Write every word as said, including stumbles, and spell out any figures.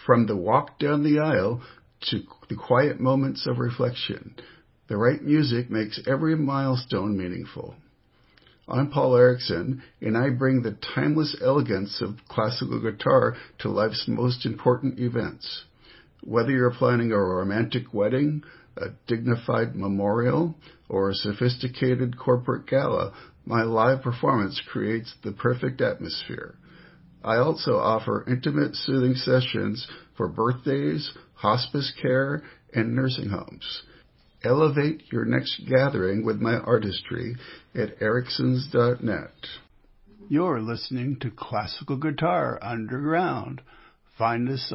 From the walk down the aisle to the quiet moments of reflection, the right music makes every milestone meaningful. I'm Paul Erickson, and I bring the timeless elegance of classical guitar to life's most important events. Whether you're planning a romantic wedding, a dignified memorial, or a sophisticated corporate gala, my live performance creates the perfect atmosphere. I also offer intimate, soothing sessions for birthdays, hospice care, and nursing homes. Elevate your next gathering with my artistry at ericksons dot net. You're listening to Classical Guitar Underground. Find us